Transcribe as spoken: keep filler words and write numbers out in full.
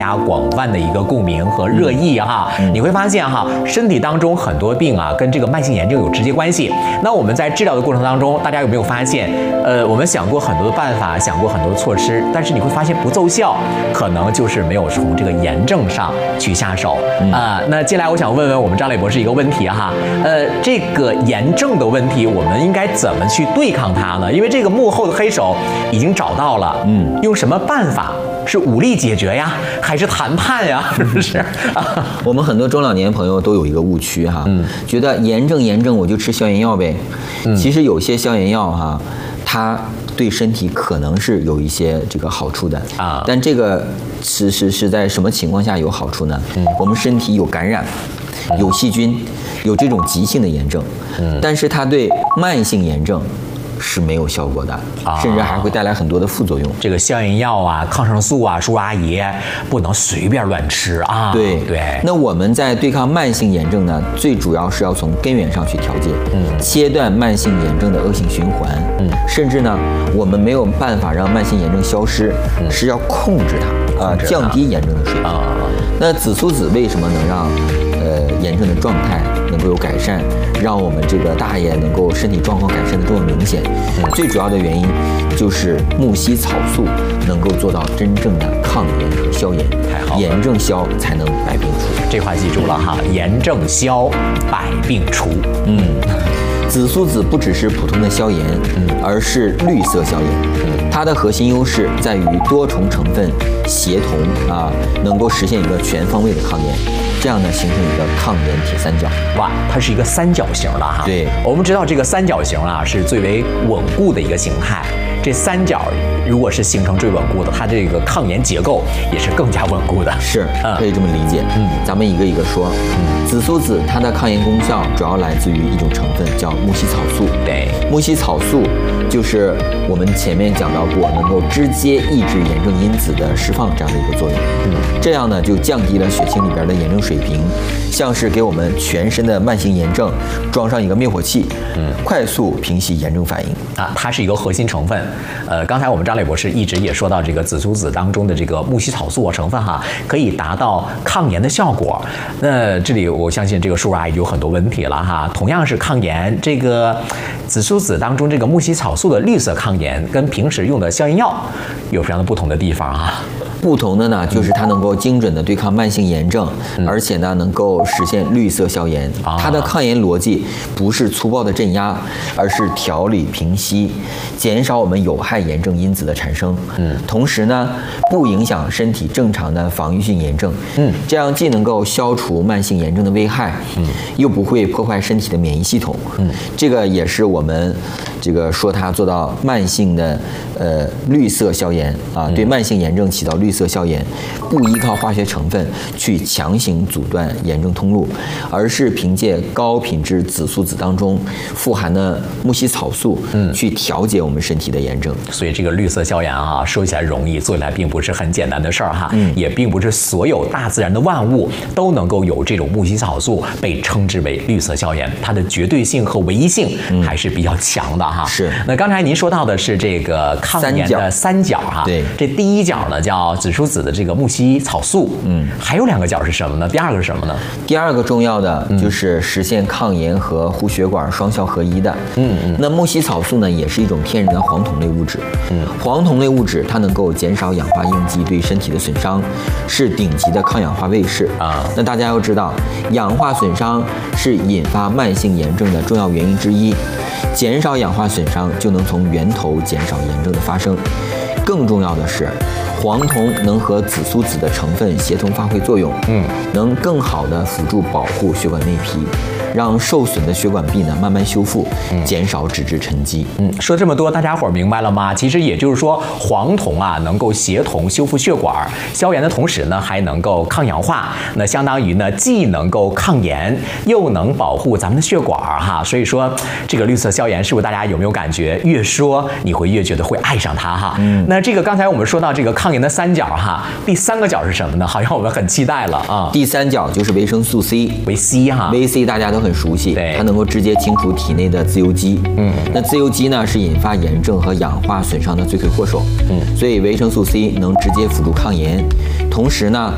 大家广泛的一个共鸣和热议哈，嗯、你会发现哈，身体当中很多病啊，跟这个慢性炎症有直接关系。那我们在治疗的过程当中，大家有没有发现，呃，我们想过很多的办法，想过很多措施，但是你会发现不奏效，可能就是没有从这个炎症上去下手啊、呃。那接下来我想问问我们张磊博士一个问题哈，呃，这个炎症的问题，我们应该怎么去对抗它呢？因为这个幕后的黑手已经找到了，嗯，用什么办法？是武力解决呀，还是谈判呀？是不是？ 我们很多中老年朋友都有一个误区哈，嗯，觉得炎症炎症我就吃消炎药呗。嗯、其实有些消炎药哈，它对身体可能是有一些这个好处的啊，但这个是是是在什么情况下有好处呢？嗯，我们身体有感染，有细菌，有这种急性的炎症，嗯，但是它对慢性炎症是没有效果的，甚至还会带来很多的副作用。 这个消炎药啊、抗生素啊，叔叔阿姨不能随便乱吃啊。 对对。 那我们在对抗慢性炎症呢，最主要是要从根源上去调节，嗯，切断慢性炎症的恶性循环，嗯，甚至呢，我们没有办法让慢性炎症消失，嗯、是要控制它，啊、呃，降低炎症的水平。啊、那紫苏子为什么能让呃炎症的状态能够有改善？让我们这个大爷能够身体状况改善的这么明显，嗯、最主要的原因就是木犀草素能够做到真正的抗炎和消炎，太好了，炎症消才能百病除。 这话记住了哈，炎症消，百病除。 嗯，紫苏子不只是普通的消炎，嗯，而是绿色消炎。嗯，它的核心优势在于多重成分协同啊，能够实现一个全方位的抗炎。这样呢，形成一个抗炎铁三角。 哇，它是一个三角形了哈。 对， 我们知道这个三角形啊是最为稳固的一个形态。这三角如果是形成最稳固的，它这个抗炎结构也是更加稳固的。 是，可以这么理解。嗯，咱们一个一个说。嗯，紫苏子它的抗炎功效主要来自于一种成分叫木犀草素。 对， 木犀草素就是我们前面讲到过，能够直接抑制炎症因子的释放这样的一个作用。嗯，这样呢就降低了血清里边的炎症水平，像是给我们全身的慢性炎症装上一个灭火器，嗯，快速平息炎症反应啊。它是一个核心成分。呃，刚才我们张磊博士一直也说到这个紫苏子当中的这个木犀草素成分哈，可以达到抗炎的效果。那这里我相信这个叔叔阿姨有很多问题了哈。同样是抗炎，这个紫苏子当中这个木犀草素的绿色抗炎，跟平时用的消炎药有非常的不同的地方啊。 不同的呢，就是它能够精准的对抗慢性炎症，嗯、而且呢，能够实现绿色消炎。啊、它的抗炎逻辑不是粗暴的镇压，而是调理平息，减少我们有害炎症因子的产生。嗯，同时呢，不影响身体正常的防御性炎症。嗯，这样既能够消除慢性炎症的危害，嗯，又不会破坏身体的免疫系统。嗯，这个也是我们这个说它做到慢性的呃绿色消炎啊，对慢性炎症起到绿色消炎，不依靠化学成分去强行阻断炎症通路，而是凭借高品质紫苏子当中富含的木犀草素，嗯，去调节我们身体的炎症。 所以这个绿色消炎啊，说起来容易，做起来并不是很简单的事儿哈，嗯，也并不是所有大自然的万物都能够有这种木犀草素被称之为绿色消炎，它的绝对性和唯一性还是比较强的哈。 是。 那刚才您说到的是这个抗炎的三角哈， 对， 这第一角呢叫紫苏子的这个木犀草素，嗯，还有两个角是什么呢？第二个是什么呢？ 第二个重要的就是实现抗炎和护血管双效合一的，嗯嗯。那木犀草素呢，也是一种天然的黄酮类物质，嗯，黄酮类物质它能够减少氧化应激对身体的损伤，是顶级的抗氧化卫士啊。那大家要知道，氧化损伤是引发慢性炎症的重要原因之一，减少氧化损伤就能从源头减少炎症的发生。更重要的是，黄酮能和紫苏子的成分协同发挥作用，嗯，能更好的辅助保护血管内皮，让受损的血管壁呢慢慢修复，嗯、减少脂质沉积。 嗯，说这么多，大家伙儿明白了吗？其实也就是说，黄酮啊能够协同修复血管、消炎的同时呢，还能够抗氧化。那相当于呢，既能够抗炎，又能保护咱们的血管哈。所以说，这个绿色消炎是不是大家有没有感觉？越说你会越觉得会爱上它哈。嗯。那这个刚才我们说到这个抗炎的三角哈，第三个角是什么呢？好像我们很期待了啊。 第三角就是维生素 C， 维 C 哈， 维 C 大家都很熟悉， 对， 它能够直接清除体内的自由基。嗯，那自由基呢是引发炎症和氧化损伤的罪魁祸首。嗯，所以维生素 C 能直接辅助抗炎，同时呢